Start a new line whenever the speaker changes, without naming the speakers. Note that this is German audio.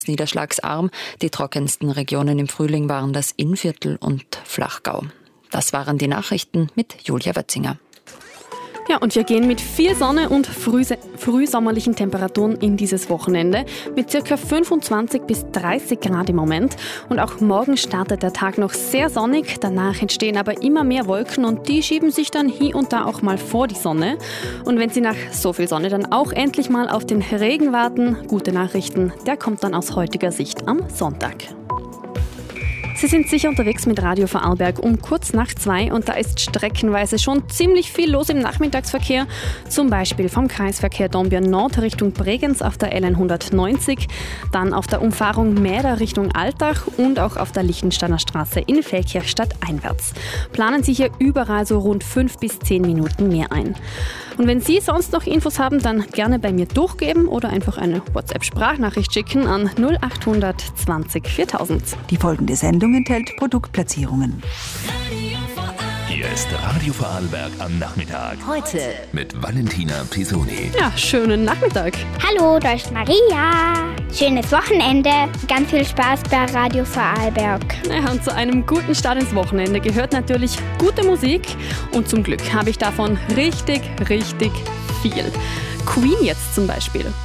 niederschlagsarm. Die trockensten Regionen im Frühling waren das Innviertel und Flachgau. Das waren die Nachrichten mit Julia Wötzinger.
Ja, und wir gehen mit viel Sonne und frühsommerlichen Temperaturen in dieses Wochenende mit ca. 25 bis 30 Grad im Moment. Und auch morgen startet der Tag noch sehr sonnig. Danach entstehen aber immer mehr Wolken und die schieben sich dann hier und da auch mal vor die Sonne. Und wenn Sie nach so viel Sonne dann auch endlich mal auf den Regen warten, gute Nachrichten, der kommt dann aus heutiger Sicht am Sonntag. Sie sind sicher unterwegs mit Radio Vorarlberg um kurz nach 2 und da ist streckenweise schon ziemlich viel los im Nachmittagsverkehr. Zum Beispiel vom Kreisverkehr Dornbirn Nord Richtung Bregenz auf der LN 190, dann auf der Umfahrung Mäder Richtung Altach und auch auf der Lichtensteiner Straße in Feldkirchstadt einwärts. Planen Sie hier überall so rund 5 bis 10 Minuten mehr ein. Und wenn Sie sonst noch Infos haben, dann gerne bei mir durchgeben oder einfach eine WhatsApp-Sprachnachricht schicken an 0800 20 4000.
Die folgende Sendung enthält Produktplatzierungen.
Hier ist Radio Vorarlberg am Nachmittag.
Heute
Mit Valentina Pisoni.
Ja, schönen Nachmittag.
Hallo, da ist Maria. Schönes Wochenende. Ganz viel Spaß bei Radio Vorarlberg.
Ja, und zu einem guten Start ins Wochenende gehört natürlich gute Musik. Und zum Glück habe ich davon richtig viel. Queen jetzt zum Beispiel.